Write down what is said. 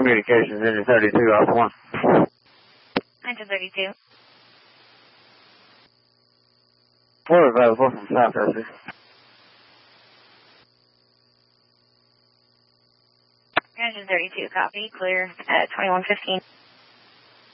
Communications, engine 32, Alpha 1. Engine 32. Floor available from Southwest. Engine 32, copy, clear at 2115.